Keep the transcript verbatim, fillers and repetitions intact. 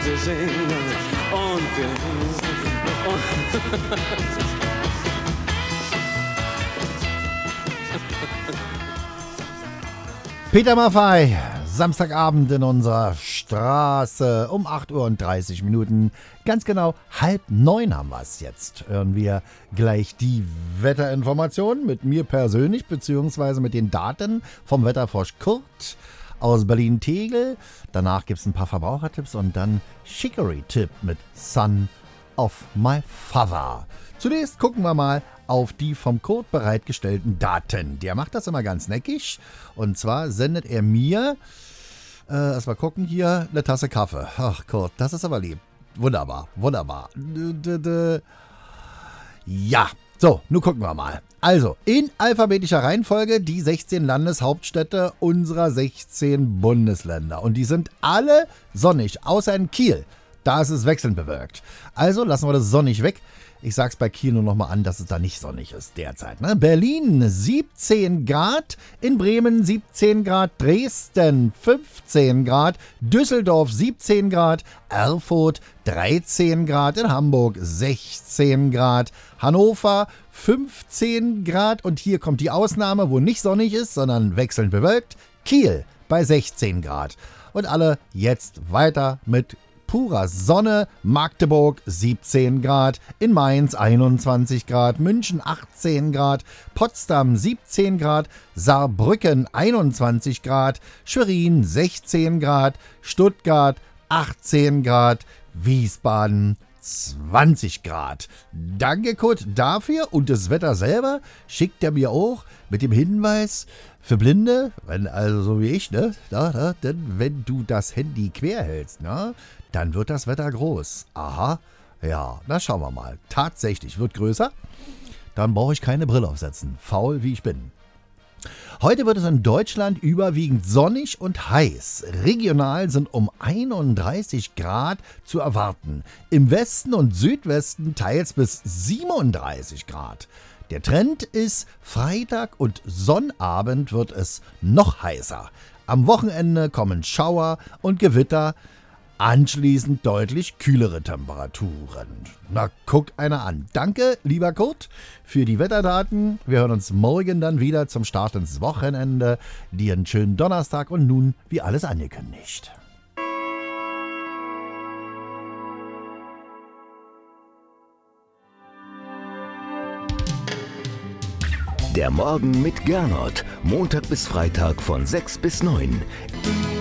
wir singen und wir und Peter Maffay, Samstagabend in unserer Straße um acht Uhr und dreißig Minuten. Ganz genau halb neun haben wir es jetzt. Hören wir gleich die Wetterinformationen mit mir persönlich, beziehungsweise mit den Daten vom Wetterfrosch Kurt aus Berlin-Tegel. Danach gibt es ein paar Verbrauchertipps und dann Chicory-Tipp mit Son of My Father. Zunächst gucken wir mal auf die vom Kurt bereitgestellten Daten. Der macht das immer ganz neckig. Und zwar sendet er mir, äh, lass mal gucken hier, eine Tasse Kaffee. Ach Kurt, das ist aber lieb. Wunderbar, wunderbar. D -d -d ja, so, nun gucken wir mal. Also, in alphabetischer Reihenfolge die sechzehn Landeshauptstädte unserer sechzehn Bundesländer. Und die sind alle sonnig, außer in Kiel. Da ist es wechselnd bewölkt. Also lassen wir das sonnig weg. Ich sag's bei Kiel nur nochmal an, dass es da nicht sonnig ist derzeit. Ne? Berlin siebzehn Grad, in Bremen siebzehn Grad, Dresden fünfzehn Grad, Düsseldorf siebzehn Grad, Erfurt dreizehn Grad, in Hamburg sechzehn Grad, Hannover fünfzehn Grad und hier kommt die Ausnahme, wo nicht sonnig ist, sondern wechselnd bewölkt, Kiel bei sechzehn Grad. Und alle jetzt weiter mit purer Sonne, Magdeburg siebzehn Grad, in Mainz einundzwanzig Grad, München achtzehn Grad, Potsdam siebzehn Grad, Saarbrücken einundzwanzig Grad, Schwerin sechzehn Grad, Stuttgart achtzehn Grad, Wiesbaden zwanzig Grad. Danke Kurt dafür und das Wetter selber schickt er mir auch mit dem Hinweis für Blinde, wenn also so wie ich, ne, da, da, denn wenn du das Handy quer hältst, ne, dann wird das Wetter groß. Aha, ja, na schauen wir mal. Tatsächlich, wird größer. Dann brauche ich keine Brille aufsetzen, faul wie ich bin. Heute wird es in Deutschland überwiegend sonnig und heiß. Regional sind um einunddreißig Grad zu erwarten. Im Westen und Südwesten teils bis siebenunddreißig Grad. Der Trend ist, Freitag und Sonnabend wird es noch heißer. Am Wochenende kommen Schauer und Gewitter, anschließend deutlich kühlere Temperaturen. Na, guck einer an. Danke, lieber Kurt, für die Wetterdaten. Wir hören uns morgen dann wieder zum Start ins Wochenende. Dir einen schönen Donnerstag und nun, wie alles angekündigt. Der Morgen mit Gernot. Montag bis Freitag von sechs bis neun.